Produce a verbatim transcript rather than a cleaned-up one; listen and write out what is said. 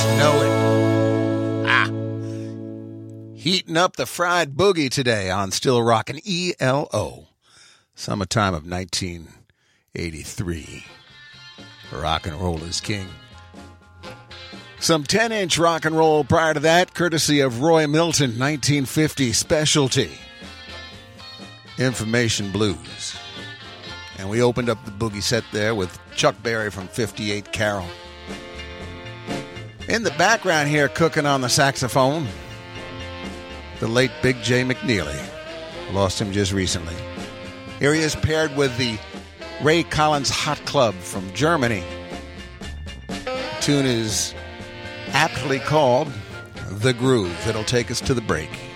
know it. Ah. Heating up the fried boogie today on Still Rockin' E L O. Summertime of nineteen eighty-three. Rock and roll is king. Some ten-inch rock and roll prior to that, courtesy of Roy Milton, nineteen fifty specialty. Information Blues. And we opened up the boogie set there with Chuck Berry from fifty-eight Carol. In the background here, cooking on the saxophone, the late Big J McNeely. Lost him just recently. Here he is paired with the Ray Collins Hot Club from Germany. The tune is aptly called The Groove. It'll take us to the break.